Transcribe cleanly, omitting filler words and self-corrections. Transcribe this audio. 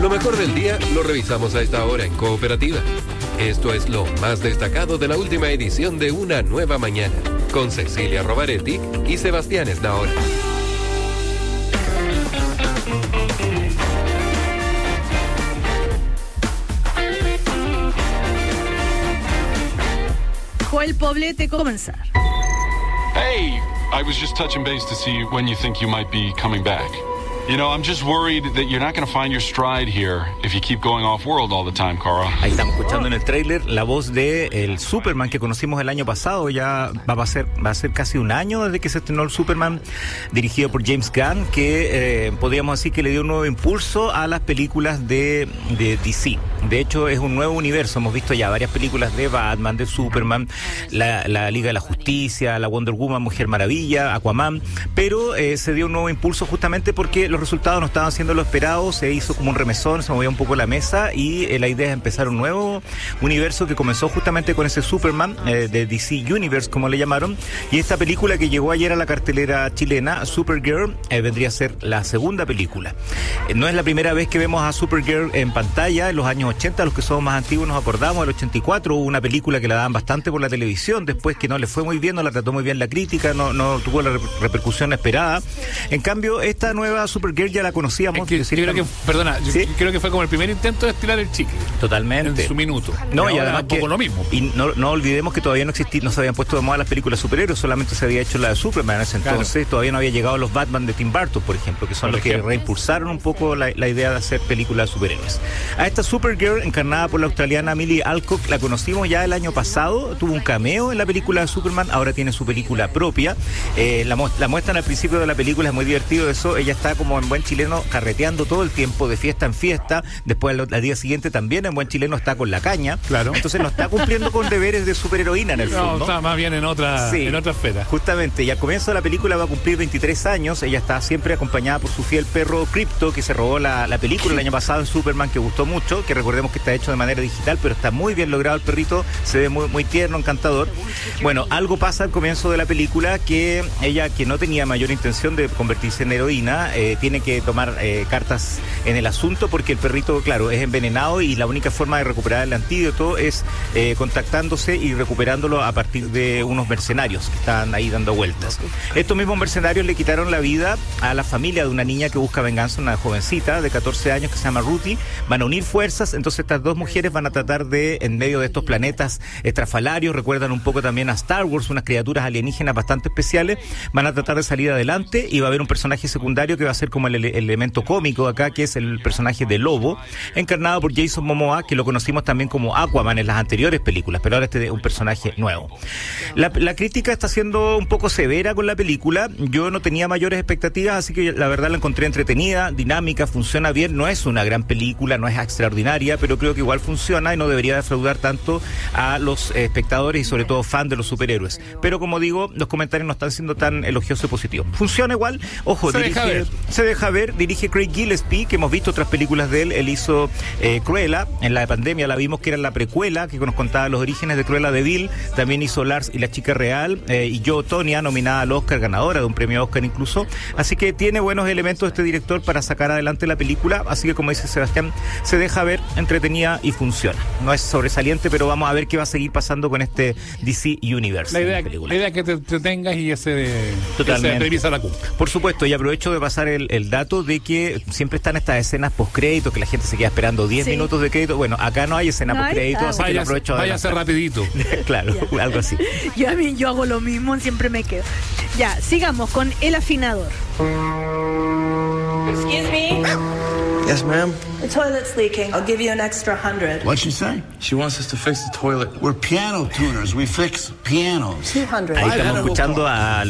Lo mejor del día lo revisamos a esta hora en Cooperativa. Esto es lo más destacado de la última edición de Una Nueva Mañana, con Cecilia Rovaretti y Sebastián Esnaola. Joel Poblete, comenzar. Hey, I was just touching base to see when you think you might be coming back. You know, I'm just worried that you're not going to find your stride here if you keep going off-world all the time, Carl. Ahí estamos escuchando en el tráiler la voz de el Superman que conocimos el año pasado. Ya va a ser casi un año desde que se estrenó el Superman, dirigido por James Gunn, que podríamos decir que le dio un nuevo impulso a las películas de DC. De hecho, es un nuevo universo. Hemos visto ya varias películas de Batman, de Superman, la Liga de la Justicia, la Wonder Woman, Mujer Maravilla, Aquaman, pero se dio un nuevo impulso justamente porque los resultados no estaban siendo lo esperado. Se hizo como un remesón, se movía un poco la mesa y la idea es empezar un nuevo universo que comenzó justamente con ese Superman de DC Universe, como le llamaron, y esta película que llegó ayer a la cartelera chilena, Supergirl, vendría a ser la segunda película. No es la primera vez que vemos a Supergirl en pantalla. En los años 80, los que somos más antiguos nos acordamos, del 84 hubo una película que la daban bastante por la televisión, después que no le fue muy bien, no la trató muy bien la crítica, no tuvo la repercusión esperada. En cambio, esta nueva Supergirl ya la conocíamos. Yo creo que, perdona, ¿sí? Creo que fue como el primer intento de estirar el chicle. Totalmente. En su minuto. No, y además un poco lo mismo. Y no olvidemos que todavía no se habían puesto de moda las películas superhéroes, solamente se había hecho la de Superman en ese entonces, claro. Todavía no había llegado los Batman de Tim Burton, por ejemplo, que son los que reimpulsaron un poco la idea de hacer películas de superhéroes. A esta Supergirl, encarnada por la australiana Millie Alcock, la conocimos ya el año pasado, tuvo un cameo en la película de Superman, ahora tiene su película propia. La muestran al principio de la película, es muy divertido eso. Ella está como en buen chileno carreteando todo el tiempo, de fiesta en fiesta. Después al día siguiente también en buen chileno está con la caña. Claro. Entonces no está cumpliendo con deberes de superheroína en el fondo. No, está más bien en otra esfera. Justamente, y al comienzo de la película va a cumplir 23 años. Ella está siempre acompañada por su fiel perro Crypto, que se robó la película el año pasado en Superman, que gustó mucho, que recordemos que está hecho de manera digital, pero está muy bien logrado el perrito, se ve muy, muy tierno, encantador. Bueno, algo pasa al comienzo de la película, que ella, que no tenía mayor intención de convertirse en heroína, tiene que tomar cartas en el asunto, porque el perrito, claro, es envenenado y la única forma de recuperar el antídoto es contactándose y recuperándolo a partir de unos mercenarios que están ahí dando vueltas. Estos mismos mercenarios le quitaron la vida a la familia de una niña que busca venganza, una jovencita de 14 años que se llama Ruthie. Van a unir fuerzas, entonces estas dos mujeres van a tratar de, en medio de estos planetas estrafalarios, recuerdan un poco también a Star Wars, unas criaturas alienígenas bastante especiales, van a tratar de salir adelante, y va a haber un personaje secundario que va a ser como el elemento cómico acá, que es el personaje de Lobo, encarnado por Jason Momoa, que lo conocimos también como Aquaman en las anteriores películas, pero ahora este es un personaje nuevo. La crítica está siendo un poco severa con la película. Yo no tenía mayores expectativas, así que la verdad la encontré entretenida, dinámica, funciona bien. No es una gran película, no es extraordinaria, pero creo que igual funciona y no debería defraudar tanto a los espectadores y sobre todo fans de los superhéroes. Pero como digo, los comentarios no están siendo tan elogiosos y positivos. Funciona igual, ojo, se deja ver, dirige Craig Gillespie, que hemos visto otras películas de él. Él hizo Cruella, en la pandemia la vimos, que era la precuela, que nos contaba los orígenes de Cruella de Vil. También hizo Lars y la chica real, y Joe Tonya, nominada al Oscar, ganadora de un premio Oscar incluso. Así que tiene buenos elementos este director para sacar adelante la película. Así que, como dice Sebastián, se deja ver, entretenida y funciona. No es sobresaliente, pero vamos a ver qué va a seguir pasando con este DC Universe. La idea es que te entretengas y ese revisa la cumple. Por supuesto, y aprovecho de pasar el dato de que siempre están estas escenas postcrédito, que la gente se queda esperando 10 minutos de crédito. Bueno, acá no hay escena postcrédito, así que aprovecho. Vaya a ser rapidito. Claro, algo así. Yo hago lo mismo, siempre me quedo. Ya, sigamos con El Afinador. Excuse me? Yes, ma'am? The toilet's leaking. I'll give you an extra 100. What'd she say? She wants us to fix the toilet. We're piano tuners. We fix pianos. 200. Ahí estamos escuchando a